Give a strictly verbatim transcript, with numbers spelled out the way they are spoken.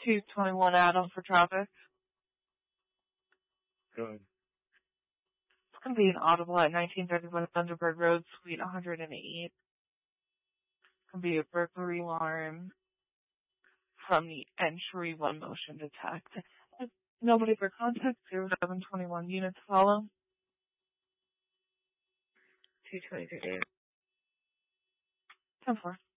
two twenty-one Adam for traffic. Good. It's going to be an audible at nineteen thirty-one Thunderbird Road, Suite one hundred eight. It's going to be a burglary alarm from the entry one motion detect. Nobody for contact, zero seven twenty-one units follow. two twenty-three, Dave. ten four.